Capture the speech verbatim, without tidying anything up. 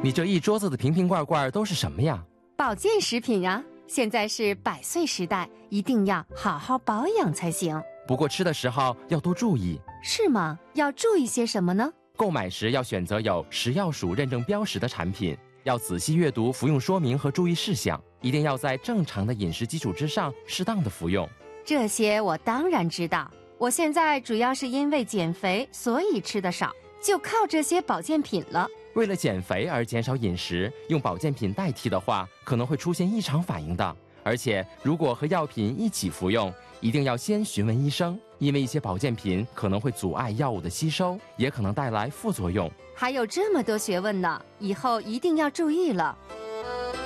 你这一桌子的瓶瓶罐罐都是什么呀？ 保健食品啊，现在是百岁时代，一定要好好保养才行。 不过吃的时候要多注意。 是吗？要注意些什么呢？ 购买时要选择有食药署认证标识的产品，要仔细阅读服用说明和注意事项，一定要在正常的饮食基础之上适当的服用。 这些我当然知道，我现在主要是因为减肥，所以吃得少，就靠这些保健品了。 为了减肥而减少饮食，用保健品代替的话，可能会出现异常反应的。而且如果和药品一起服用，一定要先询问医生，因为一些保健品可能会阻碍药物的吸收，也可能带来副作用。 还有这么多学问呢，以后一定要注意了。